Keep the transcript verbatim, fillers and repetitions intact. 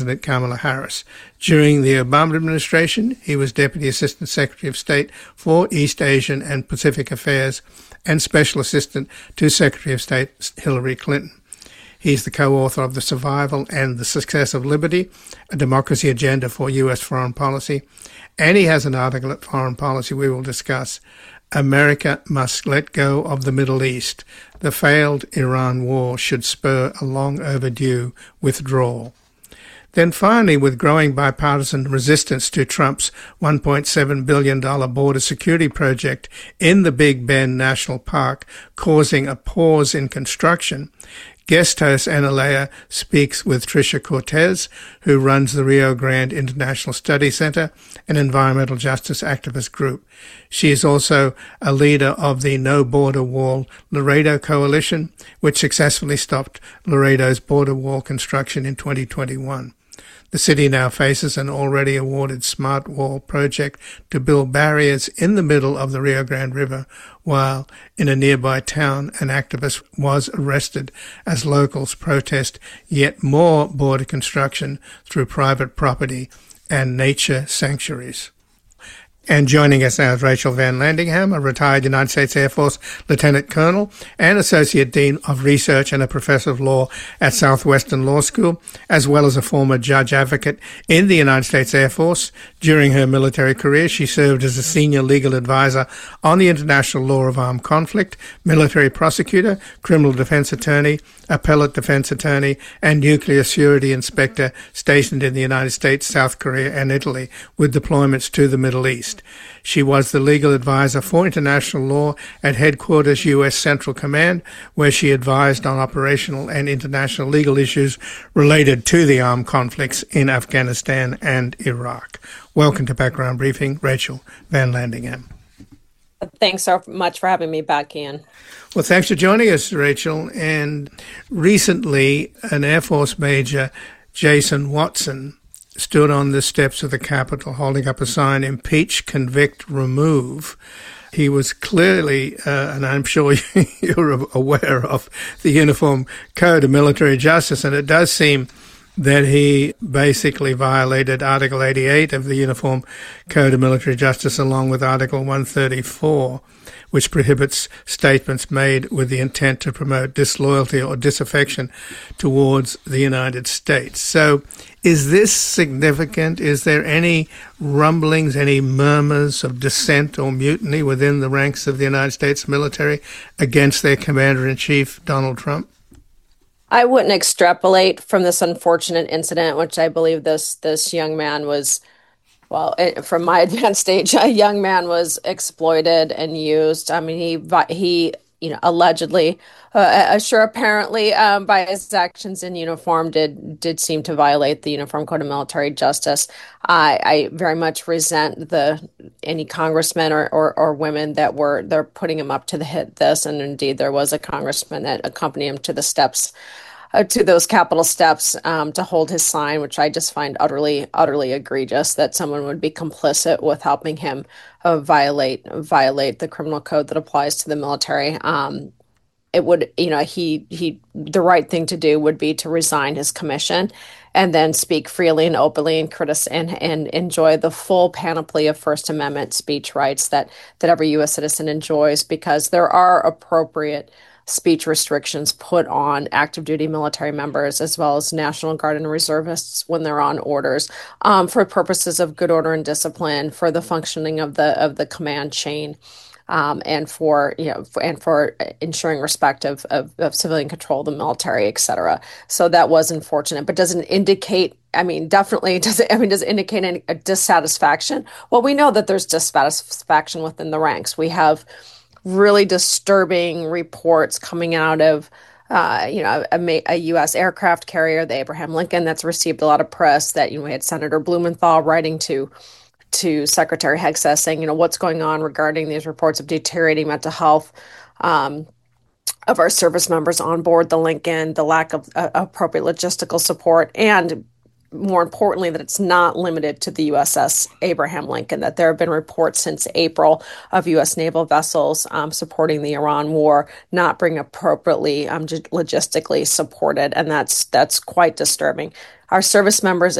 President Kamala Harris. During the Obama administration, he was Deputy Assistant Secretary of State for East Asian and Pacific Affairs and Special Assistant to Secretary of State Hillary Clinton. He's the co-author of The Survival and the Success of Liberty, a democracy agenda for U S foreign policy. And he has an article at Foreign Policy we will discuss. America must let go of the Middle East. The failed Iran war should spur a long overdue withdrawal. Then finally, with growing bipartisan resistance to Trump's one point seven billion dollars border security project in the Big Bend National Park causing a pause in construction, guest host Analea speaks with Tricia Cortez, who runs the Rio Grande International Study Center, an environmental justice activist group. She is also a leader of the No Border Wall Laredo Coalition, which successfully stopped Laredo's border wall construction in twenty twenty-one. The city now faces an already awarded Smart Wall project to build barriers in the middle of the Rio Grande River, while in a nearby town an activist was arrested as locals protest yet more border construction through private property and nature sanctuaries. And joining us now is Rachel Van Landingham, a retired United States Air Force Lieutenant Colonel and Associate Dean of Research and a Professor of Law at Southwestern Law School, as well as a former judge advocate in the United States Air Force. During her military career, she served as a senior legal advisor on the international law of armed conflict, military prosecutor, criminal defense attorney, appellate defense attorney, and nuclear security inspector stationed in the United States, South Korea, and Italy, with deployments to the Middle East. She was the legal advisor for international law at Headquarters U S Central Command, where she advised on operational and international legal issues related to the armed conflicts in Afghanistan and Iraq. Welcome to Background Briefing, Rachel Van Landingham. Thanks so much for having me back, Ian. Well, thanks for joining us, Rachel. And recently, an Air Force Major, Jason Watson, stood on the steps of the Capitol holding up a sign, "Impeach, Convict, Remove." He was clearly, uh, and I'm sure you're aware of, the Uniform Code of Military Justice, and it does seem that he basically violated Article eighty-eight of the Uniform Code of Military Justice along with Article one thirty-four, which prohibits statements made with the intent to promote disloyalty or disaffection towards the United States. So is this significant? Is there any rumblings, any murmurs of dissent or mutiny within the ranks of the United States military against their Commander-in-Chief, Donald Trump? I wouldn't extrapolate from this unfortunate incident, which I believe this this young man was, well, from my advanced age, a young man was exploited and used. I mean, he, he you know, allegedly, uh, sure, apparently, um, by his actions in uniform, did did seem to violate the Uniform Code of Military Justice. I, I very much resent the any congressmen or, or, or women that were they're putting him up to the hit this, and indeed there was a congressman that accompanied him to the steps. Uh, to those Capitol steps um, to hold his sign, which I just find utterly, utterly egregious that someone would be complicit with helping him uh, violate violate the criminal code that applies to the military. Um, it would, you know, he he the right thing to do would be to resign his commission and then speak freely and openly and critic and and enjoy the full panoply of First Amendment speech rights that that every U S citizen enjoys, because there are appropriate speech restrictions put on active duty military members as well as National Guard and reservists when they're on orders um, for purposes of good order and discipline, for the functioning of the of the command chain, um, and for you know for, and for ensuring respect of, of, of civilian control of the military, et cetera. So that was unfortunate, but doesn't indicate. I mean, definitely does it. I mean, does it indicate any a dissatisfaction? Well, we know that there's dissatisfaction within the ranks. We have really disturbing reports coming out of, uh, you know, a, a U S aircraft carrier, the Abraham Lincoln, that's received a lot of press. That, you know, we had Senator Blumenthal writing to to Secretary Hegseth saying, you know, what's going on regarding these reports of deteriorating mental health um, of our service members on board the Lincoln, the lack of uh, appropriate logistical support, and more importantly, that it's not limited to the U S S Abraham Lincoln, that there have been reports since April of U S naval vessels um, supporting the Iran war not being appropriately um, logistically supported, and that's that's quite disturbing. Our service members